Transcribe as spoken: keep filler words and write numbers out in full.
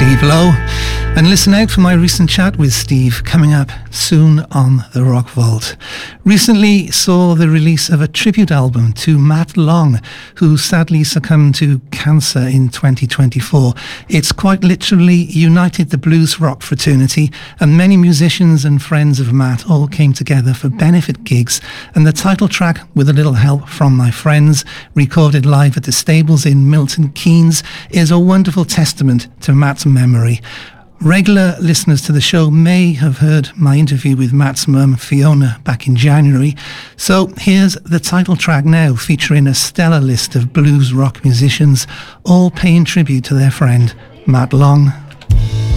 Steve Lowe, and listen out for my recent chat with Steve coming up soon on The Rock Vault. Recently saw the release of a tribute album to Matt Long, who sadly succumbed to cancer in twenty twenty-four. It's quite literally united the blues rock fraternity, and many musicians and friends of Matt all came together for benefit gigs, and the title track, with a little help from my friends, recorded live at the Stables in Milton Keynes, is a wonderful testament to Matt's memory. Regular listeners to the show may have heard my interview with Matt's mum, Fiona, back in January. So here's the title track now, featuring a stellar list of blues rock musicians, all paying tribute to their friend, Matt Long.